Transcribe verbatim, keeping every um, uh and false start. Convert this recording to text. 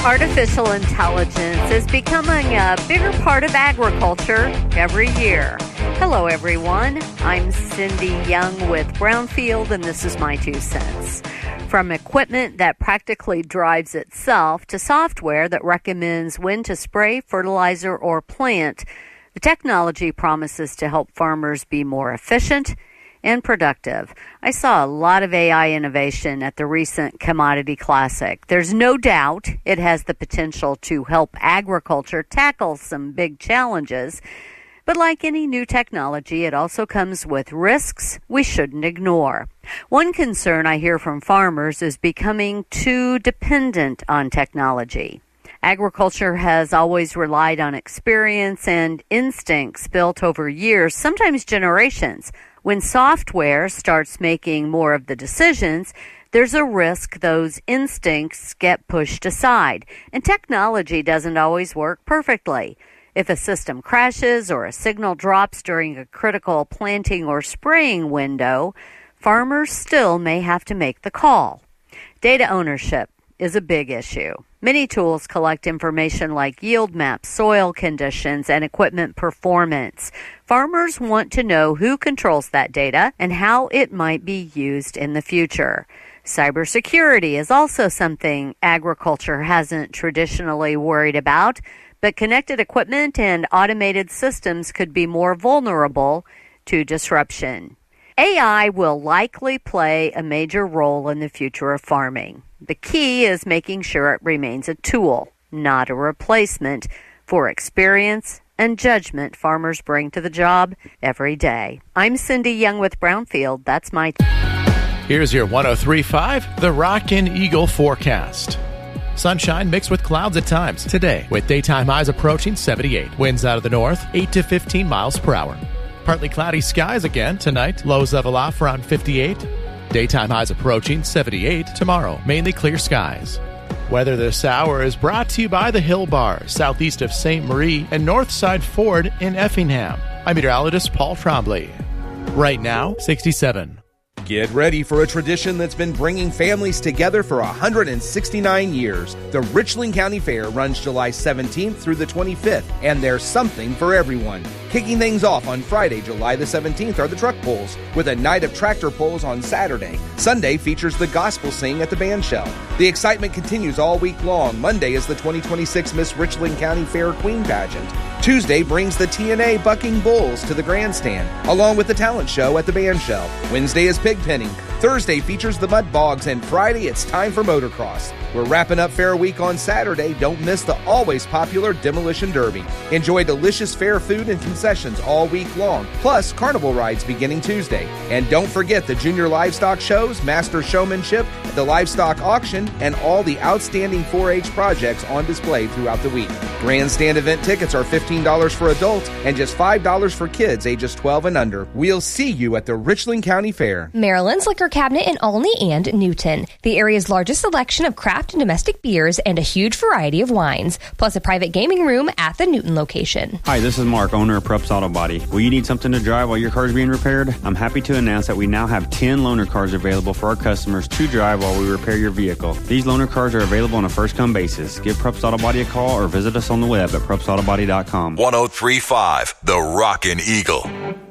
Artificial intelligence is becoming a bigger part of agriculture every year. Hello, everyone. I'm Cindy Young with Brownfield, and this is my two cents. From equipment that practically drives itself to software that recommends when to spray, fertilizer, or plant, the technology promises to help farmers be more efficient and productive. I saw a lot of A I innovation at the recent Commodity Classic. There's no doubt it has the potential to help agriculture tackle some big challenges. But like any new technology, it also comes with risks we shouldn't ignore. One concern I hear from farmers is becoming too dependent on technology. Agriculture has always relied on experience and instincts built over years, sometimes generations. When software starts making more of the decisions, there's a risk those instincts get pushed aside, and technology doesn't always work perfectly. If a system crashes or a signal drops during a critical planting or spraying window, farmers still may have to make the call. Data ownership is a big issue. Many tools collect information like yield maps, soil conditions, and equipment performance. Farmers want to know who controls that data and how it might be used in the future. Cybersecurity is also something agriculture hasn't traditionally worried about, but connected equipment and automated systems could be more vulnerable to disruption. A I will likely play a major role in the future of farming. The key is making sure it remains a tool, not a replacement for experience and judgment farmers bring to the job every day. I'm Cindy Young with Brownfield. That's my... T- Here's your one oh three point five, The Rockin' Eagle forecast. Sunshine mixed with clouds at times today, with daytime highs approaching seventy-eight. Winds out of the north, eight to fifteen miles per hour. Partly cloudy skies again tonight. Lows level off around fifty-eight. Daytime highs approaching seventy-eight. Tomorrow, mainly clear skies. Weather this hour is brought to you by the Hill Bar, southeast of Saint Marie, and Northside Ford in Effingham. I'm meteorologist Paul Trombley. Right now, sixty-seven. Get ready for a tradition that's been bringing families together for one hundred sixty-nine years. The Richland County Fair runs July seventeenth through the twenty-fifth, and there's something for everyone. Kicking things off on Friday, July the seventeenth, are the truck pulls, with a night of tractor pulls on Saturday. Sunday features the gospel sing at the band shell. The excitement continues all week long. Monday is the twenty twenty-six Miss Richland County Fair Queen Pageant. Tuesday brings the T N A Bucking Bulls to the grandstand, along with the talent show at the band shell. Wednesday is pig penning. Thursday features the Mud Bogs, and Friday it's time for motocross. We're wrapping up Fair Week on Saturday. Don't miss the always popular Demolition Derby. Enjoy delicious fair food and concessions all week long, plus carnival rides beginning Tuesday. And don't forget the junior livestock shows, master showmanship, the livestock auction, and all the outstanding four H projects on display throughout the week. Grandstand event tickets are fifteen dollars for adults and just five dollars for kids ages twelve and under. We'll see you at the Richland County Fair. Maryland's Liquor Cabinet in Olney and Newton. The area's largest selection of craft and domestic beers and a huge variety of wines, plus a private gaming room at the Newton location. Hi, this is Mark, owner of Preps Auto Body. Will you need something to drive while your car's being repaired? I'm happy to announce that we now have ten loaner cars available for our customers to drive while we repair your vehicle. These loaner cars are available on a first-come basis. Give Preps Auto Body a call or visit us on the web at preps auto body dot com. one oh three point five, The Rockin' Eagle.